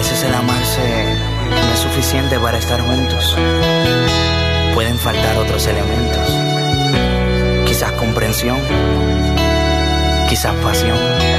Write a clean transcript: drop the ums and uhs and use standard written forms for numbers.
veces el amarse no es suficiente para estar juntos. Pueden faltar otros elementos. Quizás comprensión, quizás pasión.